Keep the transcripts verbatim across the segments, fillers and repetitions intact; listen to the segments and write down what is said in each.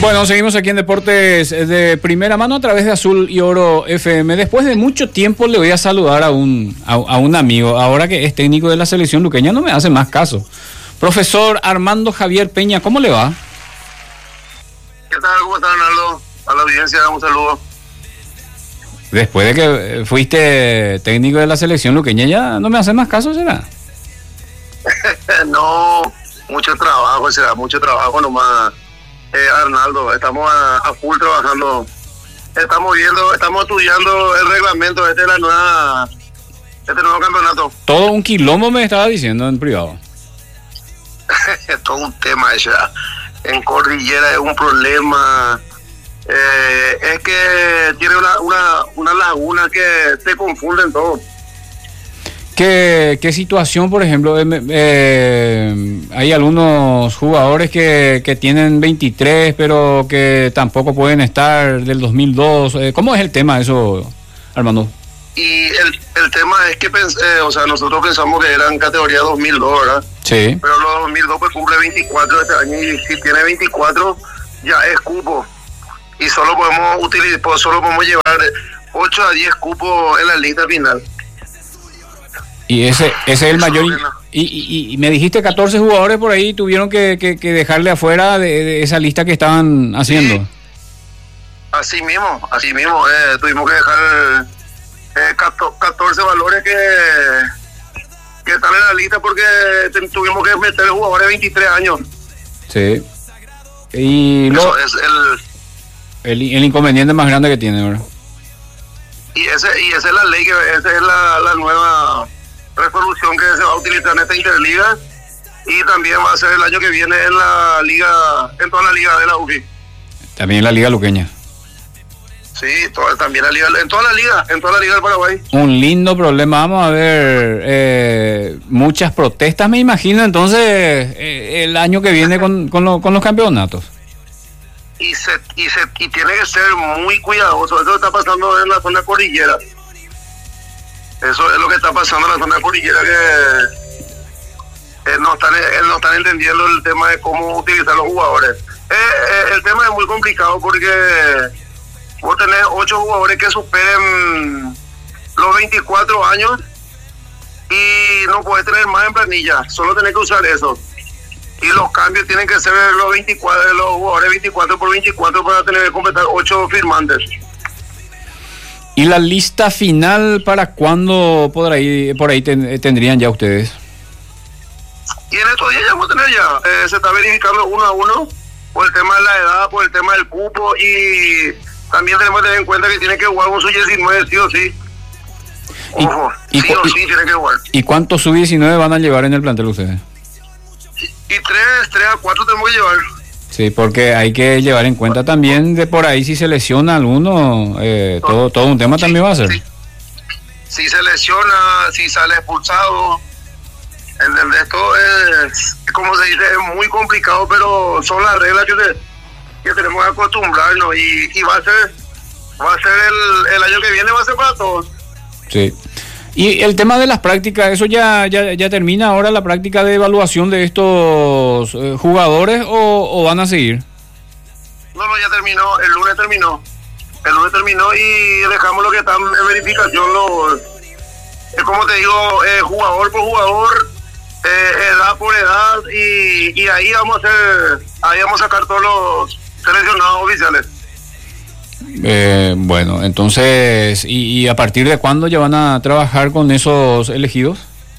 Bueno, seguimos aquí en Deportes de Primera Mano a través de Azul y Oro F M. Después de mucho tiempo le voy a saludar a un, a, a un amigo, ahora que es técnico de la selección luqueña, no me hace más caso. Profesor Armando Javier Peña, ¿cómo le va? ¿Qué tal? ¿Cómo está, Arnaldo? A la audiencia, un saludo. Después de que fuiste técnico de la selección luqueña, ¿ya no me hace más caso, será? No, mucho trabajo, será mucho trabajo nomás. Eh, Arnaldo, estamos a, a full trabajando, estamos viendo, estamos estudiando el reglamento este de la nueva, este nuevo campeonato. Todo un quilombo me estaba diciendo en privado. Todo un tema ya. En Cordillera es un problema, eh, es que tiene una, una, una laguna que te confunden todo. ¿Qué, qué situación, por ejemplo? Eh, eh, hay algunos jugadores que, que tienen veintitrés, pero que tampoco pueden estar del dos mil dos. Eh, ¿Cómo es el tema eso, Armando? Y el, el tema es que, eh, o sea, nosotros pensamos que eran categoría dos mil dos, ¿verdad? Sí. Pero los dos mil dos pues cumple veinticuatro este año y si tiene veinticuatro ya es cupo. Y solo podemos utilizar, pues, solo podemos llevar ocho a diez cupos en la lista final. Y ese, ese es el mayor. Y, y, y me dijiste catorce jugadores por ahí tuvieron que, que, que dejarle afuera de, de esa lista que estaban haciendo. Sí. Así mismo, así mismo. Eh, tuvimos que dejar eh, catorce valores que, que están en la lista porque tuvimos que meter jugadores de veintitrés años. Sí. Y Eso lo, es el, el, el inconveniente más grande que tiene, ¿verdad? Y, ese, y esa es la ley, que esa es la, la nueva resolución que se va a utilizar en esta Interliga y también va a ser el año que viene en la liga, en toda la liga de la U F I. También en la liga luqueña. Sí, toda, también la liga, en toda la liga, en toda la liga del Paraguay. Un lindo problema, vamos a ver eh, muchas protestas, me imagino, entonces eh, el año que viene con, con, lo, con los campeonatos. Y se, y se y tiene que ser muy cuidadoso, eso está pasando en la zona cordillera. Eso es lo que está pasando en la zona cordillera, que eh, no, están, eh, no están entendiendo el tema de cómo utilizar los jugadores. Eh, eh, el tema es muy complicado porque vos tenés ocho jugadores que superen los veinticuatro años y no podés tener más en planilla, solo tenés que usar eso. Y los cambios tienen que ser los veinticuatro, los jugadores veinticuatro por veinticuatro para tener que completar ocho firmantes. ¿Y la lista final para cuándo por ahí, por ahí ten, tendrían ya ustedes? Y en estos días ya vamos a tener ya, eh, se está verificando uno a uno por el tema de la edad, por el tema del cupo y también tenemos que tener en cuenta que tiene que jugar un sub diecinueve sí o sí. Ojo, y, sí y, o sí tiene que jugar. ¿Y cuántos sub diecinueve van a llevar en el plantel ustedes? Y tres, tres a cuatro tenemos que llevar. Sí, porque hay que llevar en cuenta también de por ahí si se lesiona alguno, eh, todo todo un tema sí, también va a ser. Sí. Si se lesiona, si sale expulsado, ¿entendés? Todo es, como se dice, es muy complicado, pero son las reglas que, te, que tenemos que acostumbrarnos y, y va a ser, va a ser el, el año que viene, va a ser para todos. Sí. Y el tema de las prácticas, ¿eso ya ya, ya termina ahora la práctica de evaluación de estos eh, jugadores o, o van a seguir? No, no, ya terminó, el lunes terminó. El lunes terminó y dejamos lo que está en verificación, lo, es como te digo, eh, jugador por jugador, eh, edad por edad y, y ahí vamos a hacer, ahí vamos a sacar todos los seleccionados oficiales. Eh, bueno, entonces, ¿y, ¿y a partir de cuándo ya van a trabajar con esos elegidos?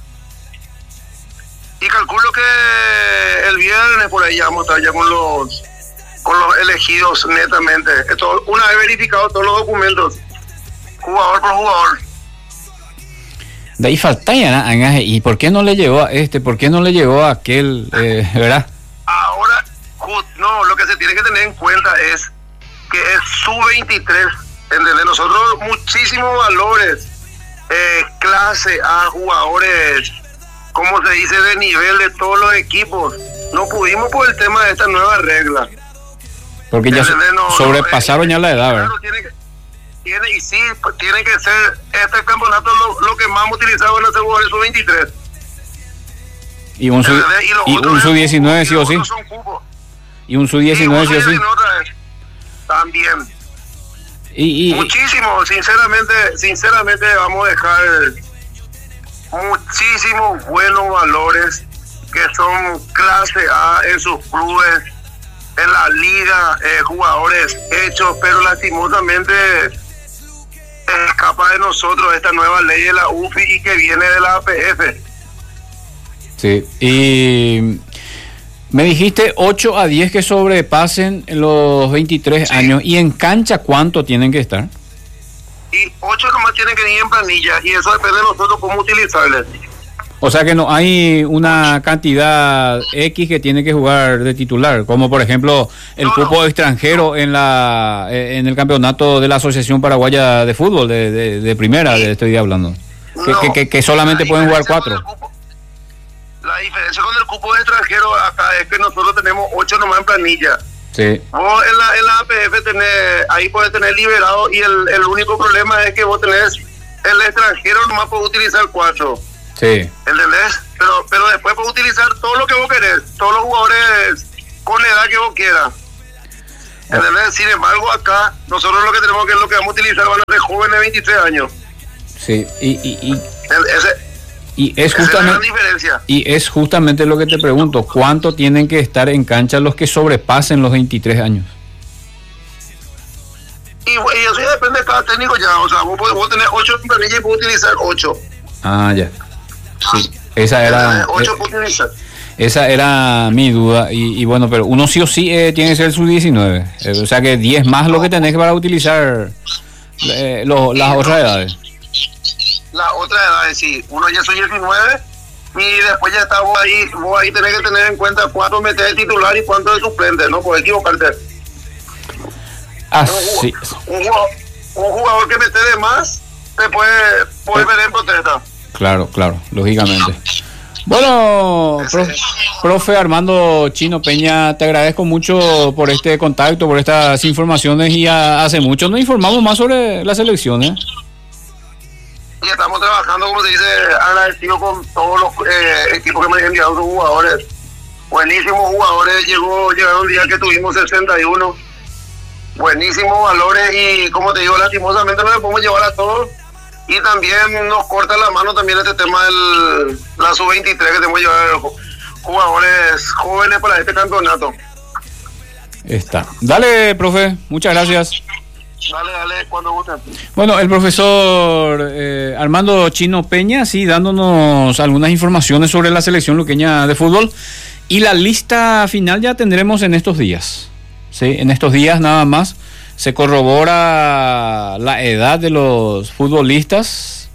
Y calculo que el viernes por ahí ya vamos a estar ya con los con los elegidos netamente. Esto, una vez verificado todos los documentos, jugador por jugador. De ahí falta ya, ¿y por qué no le llegó a este? ¿Por qué no le llegó a aquel? Eh, ¿verdad? Ahora, no, lo que se tiene que tener en cuenta es que es sub veintitrés, ¿entendés? Nosotros muchísimos valores, eh, clase A, jugadores, como se dice, de nivel de todos los equipos. No pudimos por el tema de esta nueva regla. Porque ya no, sobrepasaron no, eh, ya la edad, ¿verdad? Claro, tiene que, tiene, y sí, pues, tiene que ser este campeonato lo, lo que más hemos utilizado en los jugadores sub veintitrés. Y un sub diecinueve sí o sí. Y un sub diecinueve sí o sí. también. Y, y, Muchísimo, sinceramente, sinceramente vamos a dejar muchísimos buenos valores que son clase A en sus clubes, en la liga, eh, jugadores hechos, pero lastimosamente escapa de nosotros esta nueva ley de la U F I y que viene de la A P F. Sí, y me dijiste ocho a diez que sobrepasen los veintitrés Sí. años. ¿Y en cancha cuánto tienen que estar? Y ocho nomás tienen que ir en planilla, y eso depende de nosotros cómo utilizarles. O sea que no hay una cantidad X que tiene que jugar de titular, como por ejemplo el No, cupo no. extranjero en la en el campeonato de la Asociación Paraguaya de Fútbol, de, de, de primera, de estoy hablando. Que, No. que, que, que solamente La pueden jugar diferencia cuatro. con el cupo- La diferencia con el cupo de extranjero acá es que nosotros tenemos ocho nomás en planilla. Sí, Vos en la, en la A P F tenés, ahí puedes tener liberado, y el, el único problema es que vos tenés el extranjero nomás puedes utilizar cuatro. sí. ¿Entendés? Pero, pero después puedes utilizar todo lo que vos querés, todos los jugadores con la edad que vos quieras. ¿Entendés? Sin embargo, acá nosotros lo que tenemos que es lo que vamos a utilizar van a ser jóvenes de veintitrés años. Sí, y, y, y, El- Ese, y es esa es la gran justamente diferencia. y es justamente lo que te pregunto, ¿cuánto tienen que estar en cancha los que sobrepasen los veintitrés años? Y, y eso ya depende de cada técnico ya. O sea, vos, podés- vos tenés ocho en planilla y puedes utilizar ocho. Ah, ya. Sí, esa era ocho eh, puedes utilizar. esa era mi duda y, y bueno, pero uno sí o sí eh, tiene que ser sub diecinueve, eh, o sea que diez más lo que tenés para utilizar eh, lo- las otras edades. La otra edad es sí, uno ya soy diecinueve y después ya está vos ahí, vos ahí tenés que tener en cuenta cuánto metes de titular y cuánto de suplente, no puedes equivocarte. Así, Un jugador, un jugador que mete de más te puede, puede ver en protesta. claro, claro, lógicamente. Bueno, profe, profe Armando Chino Peña, te agradezco mucho por este contacto, por estas informaciones, y a- hace mucho nos informamos más sobre las elecciones. Y estamos trabajando, como se dice, agradecido con todos los eh, equipos que me han enviado sus jugadores. Buenísimos jugadores, llegó, llegaron un día que tuvimos sesenta y uno. Buenísimos valores y, como te digo, lastimosamente no le podemos llevar a todos. Y también nos corta la mano también este tema del la sub veintitrés que tenemos que llevar jugadores jóvenes para este campeonato. Está. Dale, profe, muchas gracias. Dale, dale, cuando gusten. Bueno, el profesor eh, Armando Chino Peña, sí, dándonos algunas informaciones sobre la selección luqueña de fútbol, y la lista final ya tendremos en estos días, sí, en estos días nada más se corrobora la edad de los futbolistas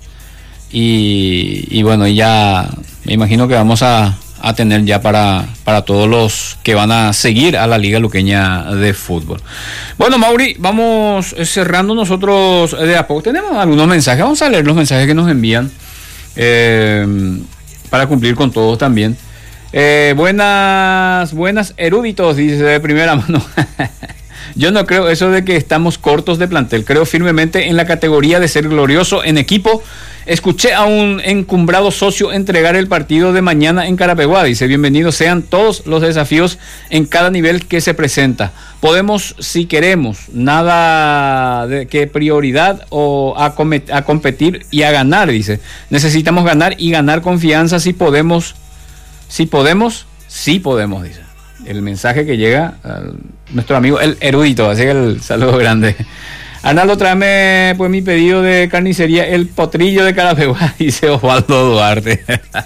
y, y bueno, ya me imagino que vamos a, a tener ya para, para todos los que van a seguir a la Liga Luqueña de Fútbol. Bueno, Mauri, vamos cerrando nosotros de a poco. Tenemos algunos mensajes, vamos a leer los mensajes que nos envían eh, para cumplir con todos también. Eh, buenas, buenas eruditos, dice de primera mano. Yo no creo eso de que estamos cortos de plantel. Creo firmemente en la categoría de ser glorioso en equipo. Escuché a un encumbrado socio entregar el partido de mañana en Carapeguá. Dice, bienvenidos sean todos los desafíos en cada nivel que se presenta. Podemos, si queremos, nada de que prioridad o a, comet- a competir y a ganar, dice. Necesitamos ganar y ganar confianza si podemos. Si podemos, sí podemos, dice. El mensaje que llega a nuestro amigo el erudito, así que el saludo grande. Arnaldo, tráeme pues mi pedido de carnicería, el potrillo de Carapeguá, dice Osvaldo Duarte.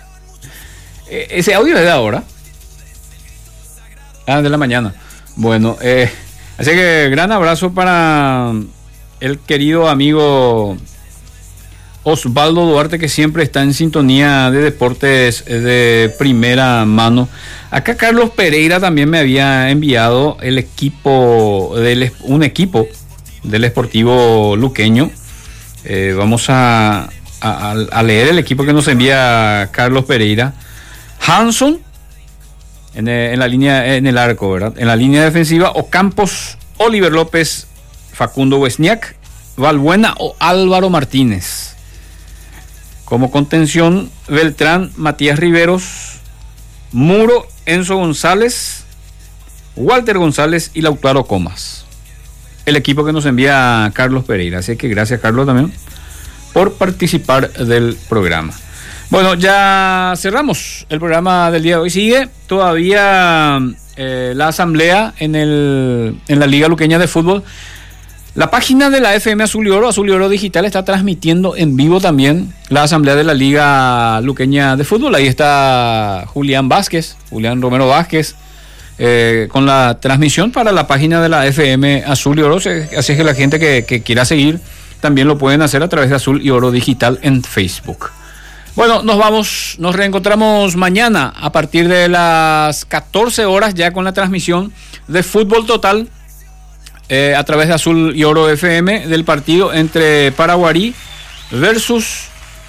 Ese audio es de ahora. Ah, de la mañana. Bueno, eh, así que gran abrazo para el querido amigo Osvaldo Duarte, que siempre está en sintonía de deportes de primera mano. Acá Carlos Pereira también me había enviado el equipo, del, un equipo del Sportivo Luqueño. Eh, vamos a, a, a leer el equipo que nos envía Carlos Pereira. Hanson en, en la línea, en el arco, ¿verdad? En la línea defensiva, Ocampos, Oliver López, Facundo Wesniak, Valbuena o Álvaro Martínez. Como contención, Beltrán, Matías Riveros, Muro, Enzo González, Walter González y Lautaro Comas. el equipo que nos envía Carlos Pereira. Así que gracias, Carlos, también por participar del programa. Bueno, ya cerramos el programa del día de hoy. Sigue todavía eh, la asamblea en, el, en la Liga Luqueña de Fútbol. La página de la F M Azul y Oro, Azul y Oro Digital, está transmitiendo en vivo también la asamblea de la Liga Luqueña de Fútbol. Ahí está Julián Vázquez, Julián Romero Vázquez, eh, con la transmisión para la página de la F M Azul y Oro. Así que la gente que, que quiera seguir también lo pueden hacer a través de Azul y Oro Digital en Facebook. Bueno, nos vamos, nos reencontramos mañana a partir de las catorce horas ya con la transmisión de Fútbol Total eh, a través de Azul y Oro F M del partido entre Paraguarí versus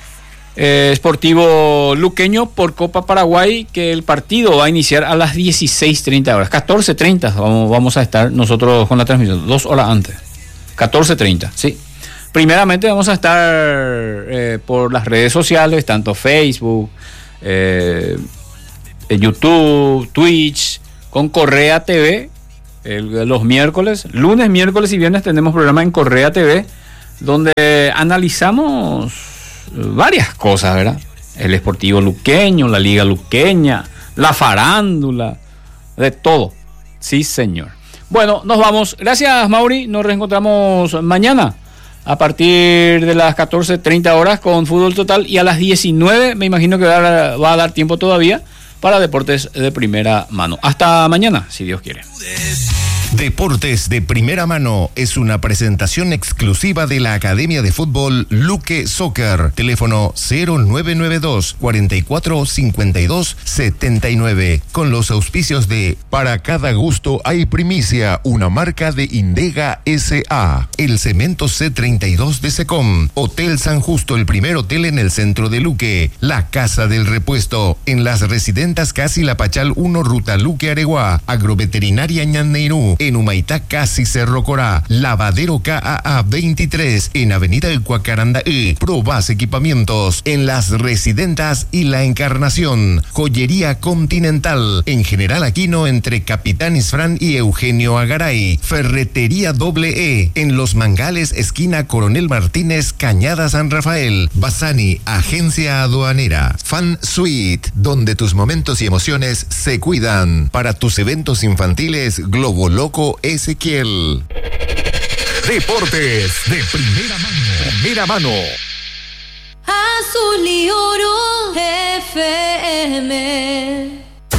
eh, Sportivo Luqueño por Copa Paraguay, que el partido va a iniciar a las dieciséis treinta horas, catorce treinta vamos, vamos a estar nosotros con la transmisión, dos horas antes, catorce treinta, sí. Primeramente vamos a estar eh, por las redes sociales, tanto Facebook, eh, YouTube, Twitch, con Correa T V, el, los miércoles, lunes, miércoles y viernes tenemos programa en Correa T V, donde analizamos varias cosas, ¿verdad? El Sportivo Luqueño, la Liga Luqueña, la farándula, de todo. Sí, señor. Bueno, nos vamos. Gracias, Mauri. Nos reencontramos mañana a partir de las catorce treinta horas con Fútbol Total, y a las diecinueve me imagino que va a, va a dar tiempo todavía para deportes de primera mano. Hasta mañana, si Dios quiere. Deportes de Primera Mano es una presentación exclusiva de la Academia de Fútbol Luque Soccer. Teléfono cero nueve nueve dos, cuatro cuatro cinco dos, siete nueve. Con los auspicios de Para cada gusto hay primicia, una marca de Indega S A. El Cemento C treinta y dos de Secom. Hotel San Justo, el primer hotel en el centro de Luque. La Casa del Repuesto. En las residentas Casi La Pachal uno, Ruta Luque Areguá. Agroveterinaria Ñanneirú. En Humaitá, Casi Cerro Corá. Lavadero K A A veintitrés. En Avenida El Cuacarandaí. Probas Equipamientos. En las Residentas y La Encarnación. Joyería Continental. En General Aquino, entre Capitán Isfrán y Eugenio Agaray. Ferretería Doble E. En Los Mangales, esquina Coronel Martínez, Cañada San Rafael. Basani, agencia aduanera. Fan Suite, donde tus momentos y emociones se cuidan. Para tus eventos infantiles, Globo Loco Ezequiel. Deportes de primera mano. Primera mano. Azul y Oro F M.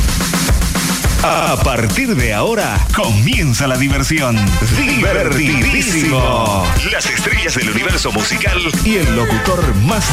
A partir de ahora comienza la diversión. Divertidísimo. Las estrellas del universo musical y el locutor más